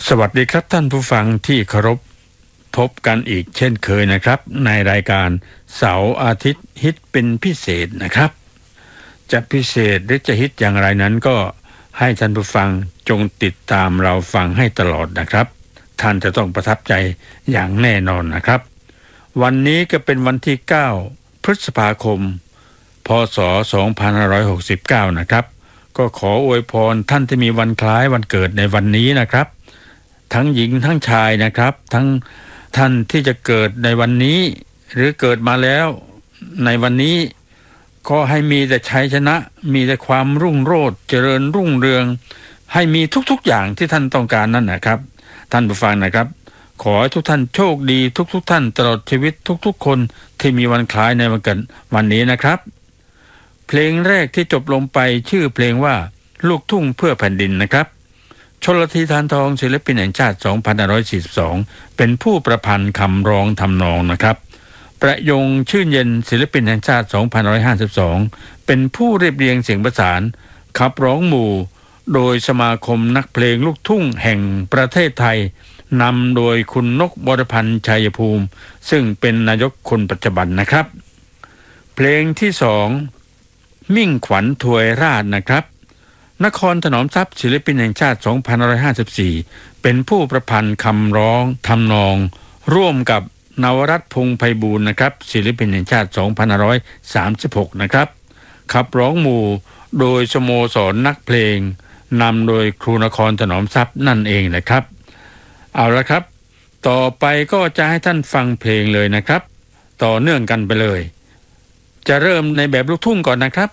สวัสดีครับท่านผู้ฟังที่เคารพพบกันอีกเช่นเคยนะครับในรายการเสาร์อาทิตย์ฮิตเป็นพิเศษนะครับจะพิเศษหรือจะฮิตอย่างไรนั้นก็ให้ท่านผู้ฟังจงติดตามเราฟังให้ตลอดนะครับท่านจะต้องประทับใจอย่างแน่นอนนะครับวันนี้ก็เป็นวันที่9พฤษภาคมพศ2569นะครับก็ขออวยพรท่านที่มีวันคล้ายวันเกิดในวันนี้นะครับทั้งหญิงทั้งชายนะครับทั้งท่านที่จะเกิดในวันนี้หรือเกิดมาแล้วในวันนี้ก็ให้มีแต่ชัยชนะมีแต่ความรุ่งโรจน์เจริญรุ่งเรืองให้มีทุกๆอย่างที่ท่านต้องการนั่นนะครับท่านผู้ฟังนะครับขอให้ทุกท่านโชคดีทุกท่านตลอดชีวิตทุกคนที่มีวันคล้ายในวันเกิดวันนี้นะครับเพลงแรกที่จบลงไปชื่อเพลงว่าลูกทุ่งเพื่อแผ่นดินนะครับชลธี ธารทองศิลปินแห่งชาติ2542เป็นผู้ประพันธ์คำร้องทำนองนะครับประยงชื่นเย็นศิลปินแห่งชาติ2552เป็นผู้เรียบเรียงเสียงประสานขับร้องหมู่โดยสมาคมนักเพลงลูกทุ่งแห่งประเทศไทยนำโดยคุณนกวรพันธ์ชัยภูมิซึ่งเป็นนายกคนปัจจุบันนะครับเพลงที่2มิ่งขวัญถวยราชนะครับนครถนอมทรัพย์ศิลปินแห่งชาติ2554เป็นผู้ประพันธ์คำร้องทำนองร่วมกับนวรัตน์พงษ์ไพบูลย์นะครับศิลปินแห่งชาติ2536นะครับขับร้องหมู่โดยสโมสรนักเพลงนำโดยครูนครถนอมทรัพย์นั่นเองนะครับเอาละครับต่อไปก็จะให้ท่านฟังเพลงเลยนะครับต่อเนื่องกันไปเลยจะเริ่มในแบบลูกทุ่งก่อนนะครับ